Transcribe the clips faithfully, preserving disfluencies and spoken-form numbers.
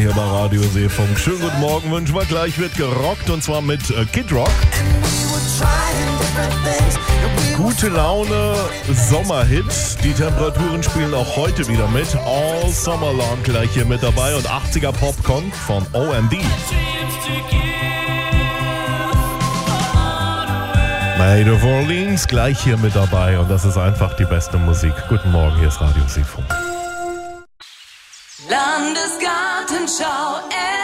Hier bei Radio Seefunk. Schönen guten Morgen wünschen wir. Gleich wird gerockt und zwar mit äh, Kid Rock. Gute Laune, Sommerhit. Die Temperaturen spielen auch heute wieder mit. All Summer Long gleich hier mit dabei und achtziger Pop kommt von O M D. Made of Orleans gleich hier mit dabei und das ist einfach die beste Musik. Guten Morgen, hier ist Radio Seefunk. Landesgartenschau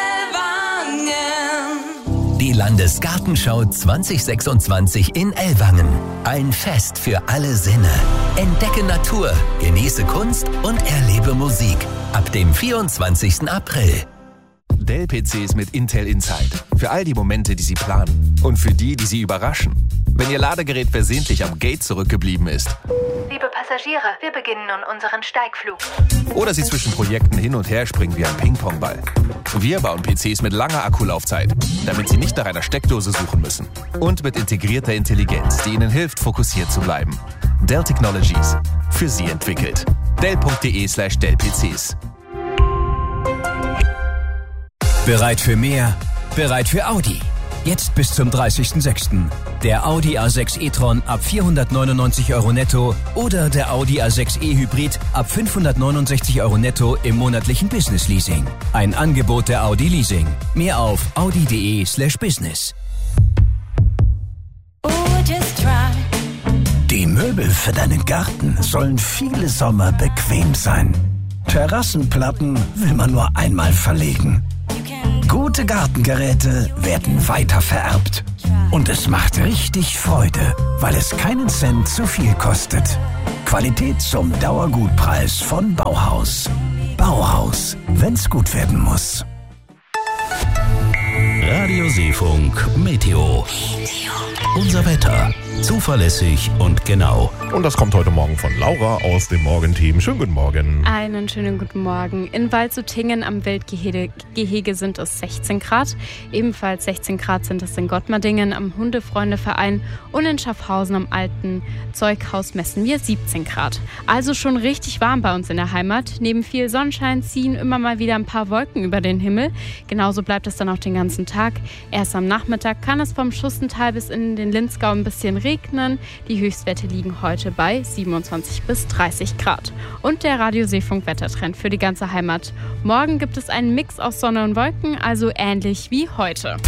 Ellwangen. Die Landesgartenschau zwanzig sechsundzwanzig in Ellwangen. Ein Fest für alle Sinne. Entdecke Natur, genieße Kunst und erlebe Musik. Ab dem vierundzwanzigsten April. Dell-P Cs mit Intel Inside. Für all die Momente, die Sie planen. Und für die, die Sie überraschen. Wenn Ihr Ladegerät versehentlich am Gate zurückgeblieben ist. Liebe Passagiere, wir beginnen nun unseren Steigflug. Oder Sie zwischen Projekten hin und her springen wie ein Ping-Pong-Ball. Wir bauen P Cs mit langer Akkulaufzeit, damit Sie nicht nach einer Steckdose suchen müssen. Und mit integrierter Intelligenz, die Ihnen hilft, fokussiert zu bleiben. Dell Technologies. Für Sie entwickelt. Dell.de slash Dell-PCs. Bereit für mehr? Bereit für Audi? Jetzt bis zum dreißigsten sechsten Der Audi A sechs e-tron ab vierhundertneunundneunzig Euro netto oder der Audi A sechs e Hybrid ab fünfhundertneunundsechzig Euro netto im monatlichen Business Leasing. Ein Angebot der Audi Leasing. Mehr auf audi.de slash business. Die Möbel für deinen Garten sollen viele Sommer bequem sein. Terrassenplatten will man nur einmal verlegen. Gute Gartengeräte werden weiter vererbt. Und es macht richtig Freude, weil es keinen Cent zu viel kostet. Qualität zum Dauergutpreis von Bauhaus. Bauhaus, wenn's gut werden muss. Radio Seefunk Meteo. Unser Wetter. Zuverlässig und genau. Und das kommt heute Morgen von Laura aus dem Morgenteam. Schönen guten Morgen. Einen schönen guten Morgen. In Waldsuttingen am Wildgehege Gehege sind es sechzehn Grad. Ebenfalls sechzehn Grad sind es in Gottmardingen am Hundefreundeverein und in Schaffhausen am Alten Zeughaus messen wir siebzehn Grad. Also schon richtig warm bei uns in der Heimat. Neben viel Sonnenschein ziehen immer mal wieder ein paar Wolken über den Himmel. Genauso bleibt es dann auch den ganzen Tag. Erst am Nachmittag kann es vom Schussental bis in den Linzgau ein bisschen regnen. Die Höchstwerte liegen heute bei siebenundzwanzig bis dreißig Grad. Und der Radio Seefunk Wettertrend für die ganze Heimat. Morgen gibt es einen Mix aus Sonne und Wolken, also ähnlich wie heute.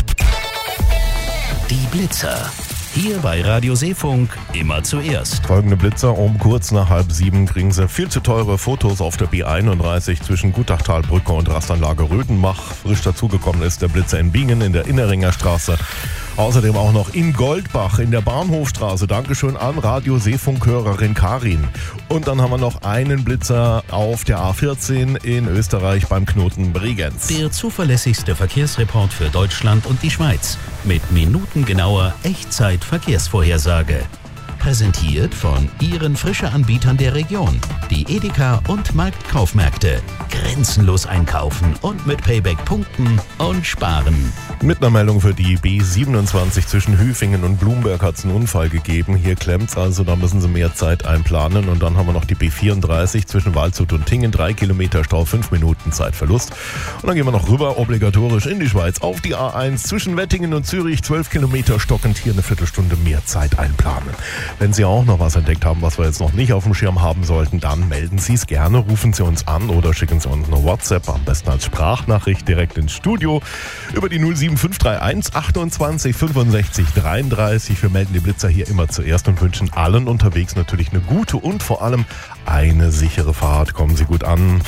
Die Blitzer. Hier bei Radio Seefunk immer zuerst. Folgende Blitzer um kurz nach halb sieben kriegen Sie viel zu teure Fotos auf der B einunddreißig zwischen Gutachtalbrücke und Rastanlage Rödenbach. Frisch dazugekommen ist der Blitzer in Bingen in der Inneringer Straße. Außerdem auch noch in Goldbach in der Bahnhofstraße. Dankeschön an Radio Seefunk-Hörerin Karin. Und dann haben wir noch einen Blitzer auf der A vierzehn in Österreich beim Knoten Bregenz. Der zuverlässigste Verkehrsreport für Deutschland und die Schweiz. Mit minutengenauer Echtzeit-Verkehrsvorhersage. Präsentiert von Ihren Frische-Anbietern der Region. Die Edeka und Marktkaufmärkte. Grenzenlos einkaufen und mit Payback punkten und sparen. Mit einer Meldung für die B siebenundzwanzig zwischen Hüfingen und Blumberg hat es einen Unfall gegeben. Hier klemmt's also, da müssen Sie mehr Zeit einplanen. Und dann haben wir noch die B vierunddreißig zwischen Waldshut und Tingen. Drei Kilometer Stau, fünf Minuten Zeitverlust. Und dann gehen wir noch rüber, obligatorisch in die Schweiz, auf die A eins zwischen Wettingen und Zürich. zwölf Kilometer stockend, hier eine Viertelstunde mehr Zeit einplanen. Wenn Sie auch noch was entdeckt haben, was wir jetzt noch nicht auf dem Schirm haben sollten, dann melden Sie es gerne, rufen Sie uns an oder schicken Sie uns eine WhatsApp, am besten als Sprachnachricht direkt ins Studio über die null sieben fünf drei eins achtundzwanzig fünfundsechzig dreiunddreißig. Wir melden die Blitzer hier immer zuerst und wünschen allen unterwegs natürlich eine gute und vor allem eine sichere Fahrt. Kommen Sie gut an.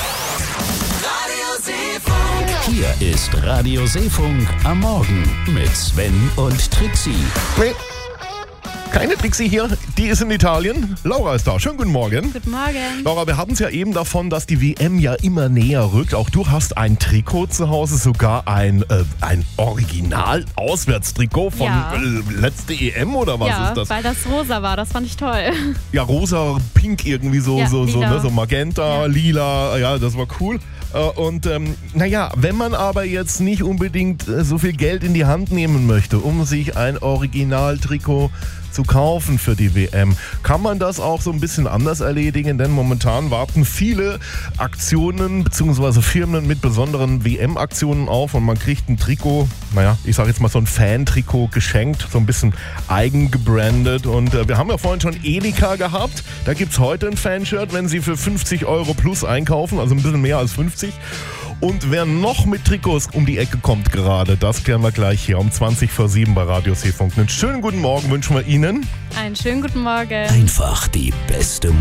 Hier ist Radio Seefunk am Morgen mit Sven und Trixie. Nee. Keine Trixie hier, die ist in Italien. Laura ist da. Schönen guten Morgen. Guten Morgen. Laura, wir hatten es ja eben davon, dass die W M ja immer näher rückt. Auch du hast ein Trikot zu Hause, sogar ein, äh, ein Original-Auswärtstrikot von ja. äh, letzte E M oder was ja, ist das? Weil das rosa war, das fand ich toll. Ja, rosa, pink irgendwie so, ja, so, so, ne? So Magenta, ja. lila, ja, das war cool. Und ähm, naja, wenn man aber jetzt nicht unbedingt äh, so viel Geld in die Hand nehmen möchte, um sich ein Originaltrikot zu kaufen für die W M. Kann man das auch so ein bisschen anders erledigen? Denn momentan warten viele Aktionen bzw. Firmen mit besonderen W M-Aktionen auf und man kriegt ein Trikot, naja, ich sage jetzt mal so ein Fan-Trikot geschenkt, so ein bisschen eigen gebrandet. Und äh, wir haben ja vorhin schon Edeka gehabt. Da gibt es heute ein Fanshirt, wenn Sie für fünfzig Euro plus einkaufen, also ein bisschen mehr als fünfzig. Und wer noch mit Trikots um die Ecke kommt gerade, das klären wir gleich hier um zwanzig vor sieben bei Radio C-Funk. Einen schönen guten Morgen wünschen wir Ihnen. Einen schönen guten Morgen. Einfach die beste